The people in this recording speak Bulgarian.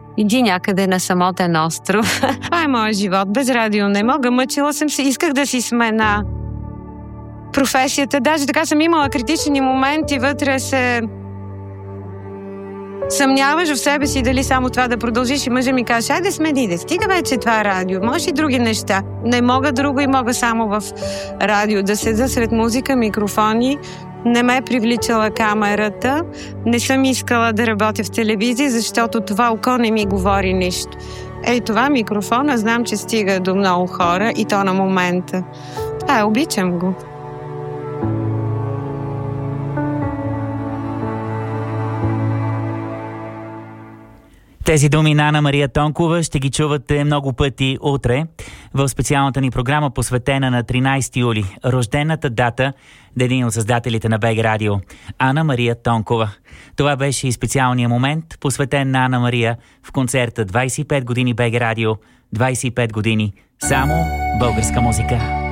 Иди някъде на самотен остров. Това е моят живот. Без радио не мога. Мъчила съм се. Исках да си смена професията. Даже така съм имала критични моменти. Вътре се съмняваш в себе си дали само това да продължиш. И мъжа ми каже, айде смени, да стига вече това радио. Може и други неща. Не мога друго и мога само в радио. Да седа сред музика, микрофони. Не ме е привличала камерата. Не съм искала да работя в телевизия, защото това око не ми говори нищо. Ей, това микрофона, знам, че стига до много хора и то на момента. Обичам го. Тези думи на Ана Мария Тонкова ще ги чувате много пъти утре в специалната ни програма, посветена на 13 юли, рождената дата на един от създателите на БГ Радио, Ана Мария Тонкова. Това беше и специалният момент, посветен на Ана Мария в концерта 25 години БГ Радио, 25 години само българска музика.